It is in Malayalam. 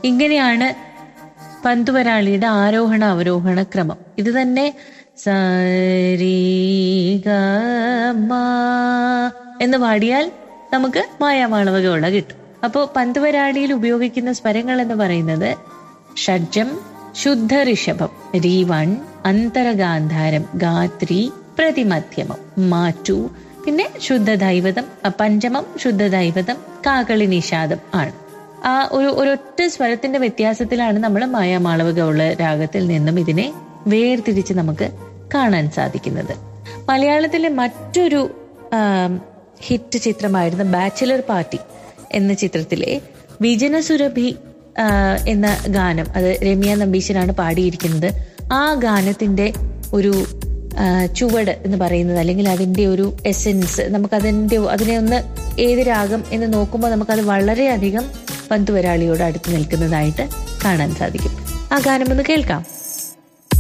ഇങ്ങനെയാണ് പന്തുവരാളിയുടെ ആരോഹണ അവരോഹണ ക്രമം. ഇത് തന്നെ സരി ഗ മ എന്ന് പാടിയാൽ നമുക്ക് മായാമാളവകയുള്ള കിട്ടും. അപ്പോൾ പന്തുവരാളിയിൽ ഉപയോഗിക്കുന്ന സ്വരങ്ങൾ എന്ന് പറയുന്നത് ഷഡ്ജം, ശുദ്ധ ഋഷഭം, രീവൺ, അന്തരഗാന്ധാരം, ഗാത്രി, പ്രതിമധ്യമം, മാറ്റു, പിന്നെ ശുദ്ധദൈവതം, പഞ്ചമം ശുദ്ധദൈവതം, കാകളി നിഷാദം ആണ്. ആ ഒരൊറ്റ സ്വരത്തിന്റെ വ്യത്യാസത്തിലാണ് നമ്മൾ മായാമാളവകയുള്ള രാഗത്തിൽ നിന്നും ഇതിനെ വേർതിരിച്ച് നമുക്ക് കാണാൻ സാധിക്കുന്നത്. മലയാളത്തിലെ മറ്റൊരു ഹിറ്റ് ചിത്രമായിരുന്ന ബാച്ചിലർ പാർട്ടി എന്ന ചിത്രത്തിലെ വിജനസുരഭി എന്ന ഗാനം, അത് രമ്യ നമ്പീശനാണ് പാടിയിരിക്കുന്നത്. ആ ഗാനത്തിന്റെ ഒരു ചുവട് എന്ന് പറയുന്നത്, അല്ലെങ്കിൽ അതിന്റെ ഒരു എസെൻസ്, അതിനെ ഒന്ന് ഏത് രാഗം എന്ന് നോക്കുമ്പോൾ നമുക്കത് വളരെയധികം പന്തുവരാളിയോട് അടുത്ത് നിൽക്കുന്നതായിട്ട് കാണാൻ സാധിക്കും. ആ ഗാനം ഒന്ന് കേൾക്കാം.